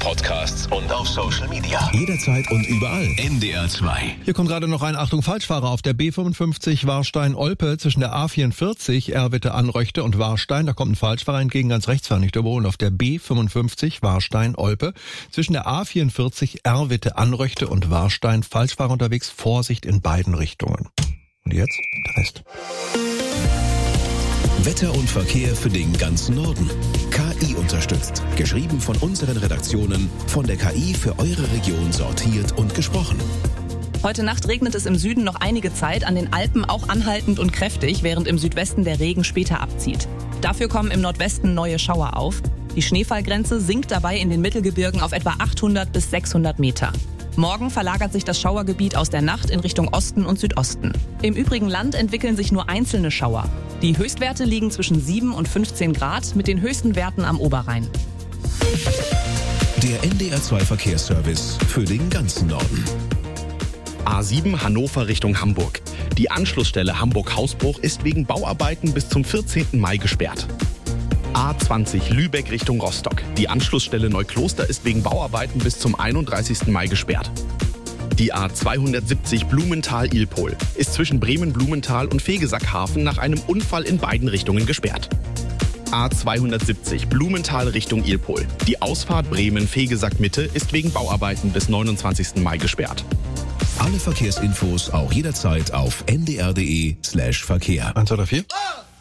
Podcasts und auf Social Media. Jederzeit und überall. NDR 2. Hier kommt gerade noch ein Achtung Falschfahrer auf der B55 Warstein-Olpe zwischen der A44 Erwitte-Anröchte und Warstein. Da kommt ein Falschfahrer entgegen, ganz rechts fahren, nicht überholen. Auf der B55 Warstein-Olpe zwischen der A44 Erwitte-Anröchte und Warstein. Falschfahrer unterwegs, Vorsicht in beiden Richtungen. Und jetzt der Rest. Wetter und Verkehr für den ganzen Norden. KI unterstützt. Geschrieben von unseren Redaktionen, von der KI für eure Region sortiert und gesprochen. Heute Nacht regnet es im Süden noch einige Zeit, an den Alpen auch anhaltend und kräftig, während im Südwesten der Regen später abzieht. Dafür kommen im Nordwesten neue Schauer auf. Die Schneefallgrenze sinkt dabei in den Mittelgebirgen auf etwa 800 bis 600 Meter. Morgen verlagert sich das Schauergebiet aus der Nacht in Richtung Osten und Südosten. Im übrigen Land entwickeln sich nur einzelne Schauer. Die Höchstwerte liegen zwischen 7 und 15 Grad mit den höchsten Werten am Oberrhein. Der NDR 2 Verkehrsservice für den ganzen Norden. A7 Hannover Richtung Hamburg. Die Anschlussstelle Hamburg-Hausbruch ist wegen Bauarbeiten bis zum 14. Mai gesperrt. A20 Lübeck Richtung Rostock. Die Anschlussstelle Neukloster ist wegen Bauarbeiten bis zum 31. Mai gesperrt. Die A270 Blumenthal-Ilpol ist zwischen Bremen-Blumenthal und Vegesackhafen nach einem Unfall in beiden Richtungen gesperrt. A270 Blumenthal Richtung Ilpol. Die Ausfahrt Bremen-Vegesack-Mitte ist wegen Bauarbeiten bis 29. Mai gesperrt. Alle Verkehrsinfos auch jederzeit auf ndr.de/Verkehr. 1, 2, 3, 4.